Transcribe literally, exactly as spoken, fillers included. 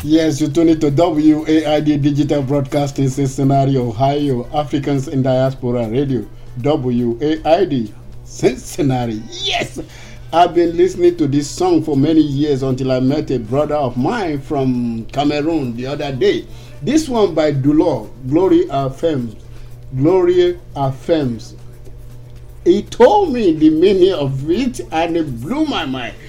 Yes, you tune it to W A I D Digital Broadcasting Cincinnati, Ohio, Africans in Diaspora Radio, W A I D Cincinnati. Yes, I've been listening to this song for many years until I met a brother of mine from Cameroon the other day. This one by Dulor, Glory Affirms. Glory Affirms. He told me the meaning of it and it blew my mind.